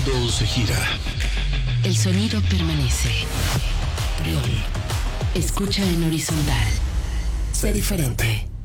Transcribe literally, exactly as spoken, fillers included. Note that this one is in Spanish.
mundo se gira. El sonido permanece. Escucha en horizontal. Sé diferente.